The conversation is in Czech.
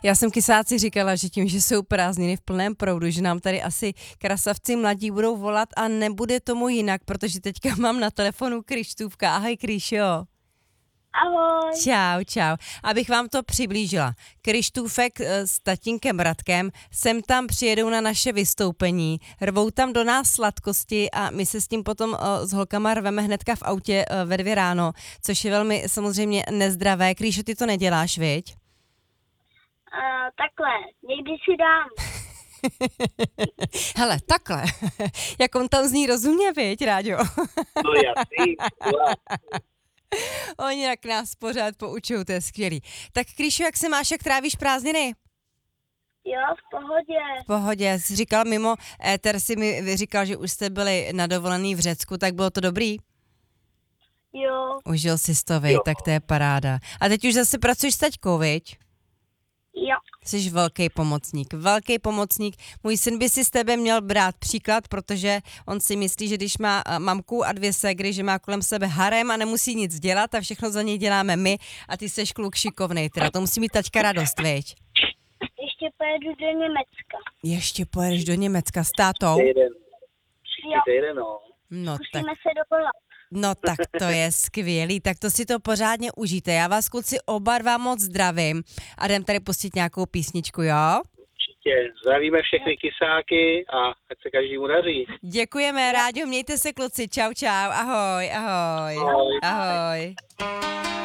Já jsem Kysáci říkala, že tím, že jsou prázdniny v plném proudu, že nám tady asi krasavci mladí budou volat a nebude tomu jinak, protože teďka mám na telefonu Krištůvka. Ahoj Krišo. Ahoj. Čau, čau. Abych vám to přiblížila. Krištůfek s tatínkem Radkem sem tam přijedou na naše vystoupení, rvou tam do nás sladkosti a my se s tím potom s holkama rveme hnedka v autě ve 2 ráno, což je velmi samozřejmě nezdravé. Kríšo, ty to neděláš, viď? Takhle, někdy si dám. Hele, takhle. Jak on tam zní rozumně, viď, Ráďo? No jasný. Oni jak nás pořád poučují, to je skvělý. Tak Kríšo, jak se máš, jak trávíš prázdniny? Jo, v pohodě. V pohodě, jsi říkal mimo éter, si mi říkal, že už jste byli na dovolený v Řecku, tak bylo to dobrý? Jo, Užil jsi to, viď, tak to je paráda. A teď už zase pracuješ s taťkou, viď? jo. Jsi velký pomocník. Můj syn by si z tebe měl brát příklad, protože on si myslí, že když má mamku a 2 ségry, že má kolem sebe harem a nemusí nic dělat a všechno za něj děláme my a ty seš kluk šikovnej, teda to musí mít taťka radost, viď? Ještě pojedu do Německa. Ještě pojedeš do Německa s tátou? Jo, Týden, no. No tak, musíme se dovolat. no tak to je skvělý, tak to si to pořádně užijte. Já vás kluci oba dva moc zdravím a jdem tady pustit nějakou písničku, jo? Určitě. Zdravíme všechny kysáky a ať se každému daří. Děkujeme, Ráďo, mějte se kluci, čau, ahoj. Ahoj. Ahoj.